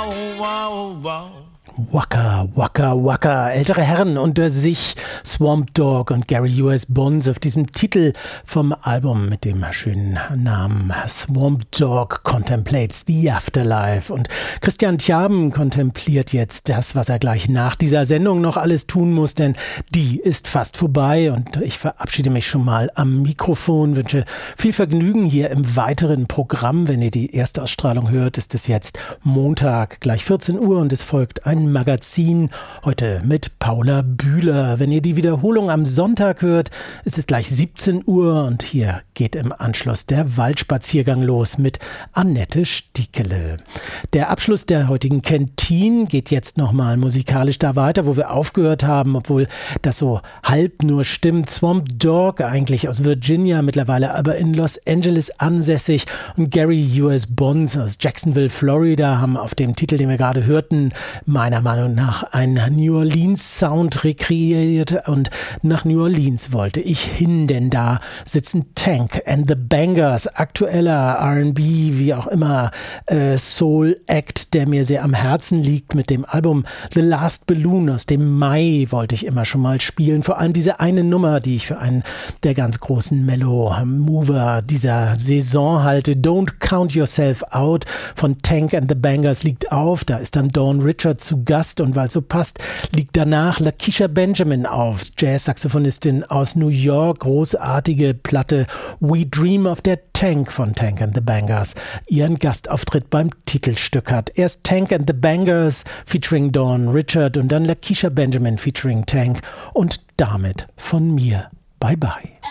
wow, wow. Waka, Waka, Waka. Ältere Herren unter sich, Swamp Dogg und Gary U.S. Bonds auf diesem Titel vom Album mit dem schönen Namen Swamp Dogg Contemplates the Afterlife. Und Christian Tjaben kontempliert jetzt das, was er gleich nach dieser Sendung noch alles tun muss, denn die ist fast vorbei und ich verabschiede mich schon mal am Mikrofon, wünsche viel Vergnügen hier im weiteren Programm. Wenn ihr die Erstausstrahlung hört, ist es jetzt Montag, gleich 14 Uhr und es folgt ein Magazin, heute mit Paula Bühler. Wenn ihr die Wiederholung am Sonntag hört, ist es gleich 17 Uhr und hier geht im Anschluss der Waldspaziergang los mit Annette Stiekele. Der Abschluss der heutigen Canteen geht jetzt nochmal musikalisch da weiter, wo wir aufgehört haben, obwohl das so halb nur stimmt. Swamp Dogg, eigentlich aus Virginia, mittlerweile aber in Los Angeles ansässig, und Gary U.S. Bonds aus Jacksonville, Florida, haben auf dem Titel, den wir gerade hörten, meiner Meinung nach einen New Orleans Sound rekreiert, und nach New Orleans wollte ich hin, denn da sitzen Tank and the Bangers, aktueller R&B, wie auch immer, Soul Act, der mir sehr am Herzen liegt. Mit dem Album The Last Balloon aus dem Mai wollte ich immer schon mal spielen, vor allem diese eine Nummer, die ich für einen der ganz großen Mellow-Mover dieser Saison halte. Don't Count Yourself Out von Tank and the Bangers liegt auf, da ist dann Dawn Richard zu Gast, und weil es so passt, liegt danach Lakeisha Benjamin auf, Jazz-Saxophonistin aus New York, großartige Platte We Dream, auf der Tank von Tank and the Bangers ihren Gastauftritt beim Titelstück hat. Erst Tank and the Bangers featuring Dawn Richard und dann Lakeisha Benjamin featuring Tank, und damit von mir. Bye bye.